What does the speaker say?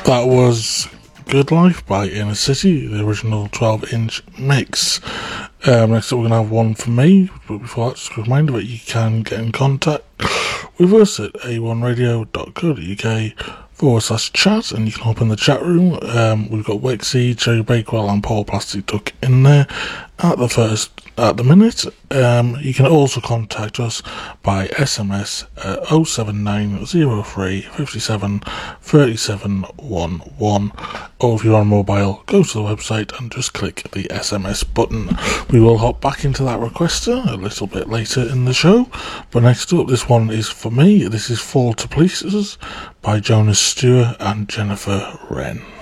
That was Good Life by Inner City, the original 12-inch mix. Next up we're going to have one for me, but before that, just a reminder that you can get in contact with us at a1radio.co.uk/chat, and you can hop in the chat room. We've got Wexy, Jerry Bakewell and Paul Plastic Duck in there at the minute. You can also contact us by SMS at 07903 57 37 11, or if you're on mobile, go to the website and just click the SMS button. We will hop back into that requester a little bit later in the show, but next up, this one is for me. This is Fall to Pieces by Jonas Stewart and Jennifer Wren.